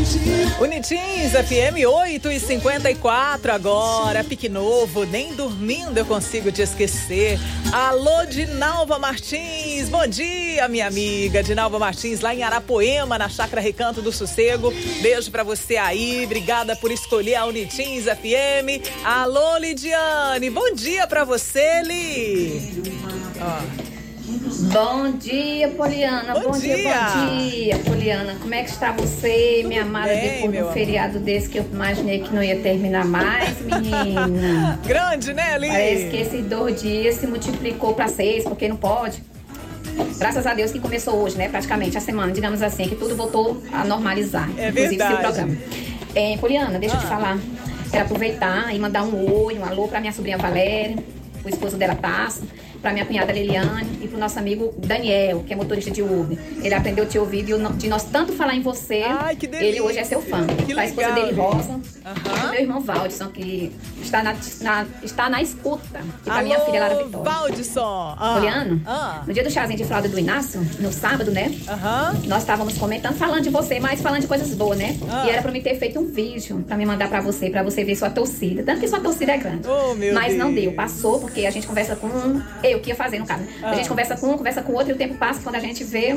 Unitins FM 8h54 agora, Pique Novo, nem dormindo eu consigo te esquecer. Alô, Dinalva Martins, bom dia, minha amiga Dinalva Martins, lá em Arapoema, na Chácara Recanto do Sossego. Beijo pra você aí, obrigada por escolher a Unitins FM. Alô, Lidiane, bom dia pra você, Li. Bom dia, Poliana. Bom dia, Poliana. Como é que está você, minha amada, depois de um feriado desse que eu imaginei que não ia terminar mais, menina? Grande, né, Li? Parece que esses 2 dias se multiplicou para 6, porque não pode. Graças a Deus que começou hoje, né, praticamente a semana, digamos assim, que tudo voltou a normalizar. É inclusive verdade. Seu programa. Poliana, deixa eu te falar. Quero aproveitar e mandar um oi, um alô para minha sobrinha Valéria, o esposo dela, Tasso, para minha cunhada Liliane e pro nosso amigo Daniel, que é motorista de Uber. Ele aprendeu a te ouvir de nós tanto falar em você. Ai, que delícia. Ele hoje é seu fã. Que a esposa dele, Rosa, e o meu irmão Valdson, que está na escuta. E pra minha filha, Lara Vitória. Valdson. Poliana, no dia do chazinho de fralda do Inácio, no sábado, né? Nós estávamos comentando, falando de você, mas falando de coisas boas, né? E era pra mim ter feito um vídeo pra me mandar pra você ver sua torcida. Tanto que sua torcida é grande. Mas não deu, passou, porque a gente conversa com eu que ia fazer, no caso. A gente conversa com o outro e o tempo passa, quando a gente vê,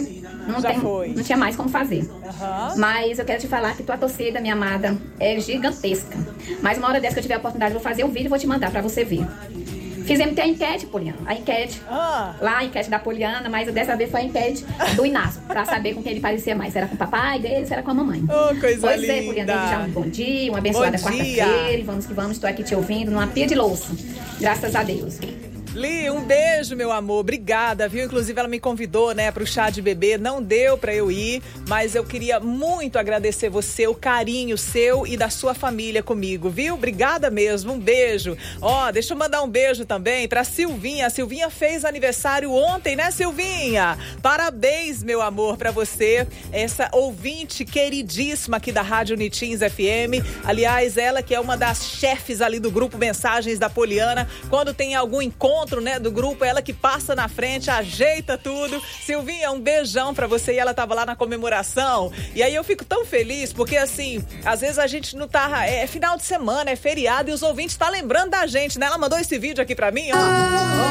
não tinha mais como fazer. Mas eu quero te falar que tua torcida, minha amada, é gigantesca. Mas uma hora dessa que eu tiver a oportunidade, eu vou fazer o vídeo e vou te mandar pra você ver. Fizemos até a enquete, Poliana. A enquete. Lá, a enquete da Poliana, mas dessa vez foi a enquete do Inácio, pra saber com quem ele parecia mais. Se era com o papai dele, se era com a mamãe. Coisa linda. Pois é, Poliana, desejar um bom dia, uma abençoada quarta-feira. E vamos que vamos, estou aqui te ouvindo numa pia de louça. Graças a Deus. Li, um beijo, meu amor, obrigada, viu? Inclusive ela me convidou, né, pro chá de bebê, não deu pra eu ir, mas eu queria muito agradecer você, o carinho seu e da sua família comigo, viu? Obrigada mesmo, um beijo. Deixa eu mandar um beijo também pra Silvinha. A Silvinha fez aniversário ontem, né, Silvinha? Parabéns, meu amor, pra você, essa ouvinte queridíssima aqui da Rádio Unitins FM. Aliás, ela que é uma das chefes ali do grupo Mensagens da Poliana, quando tem algum encontro, né, do grupo, ela que passa na frente, ajeita tudo. Silvinha, um beijão pra você. E ela tava lá na comemoração. E aí eu fico tão feliz, porque assim, às vezes a gente não tá... É final de semana, é feriado, e os ouvintes tá lembrando da gente, né? Ela mandou esse vídeo aqui pra mim, ó.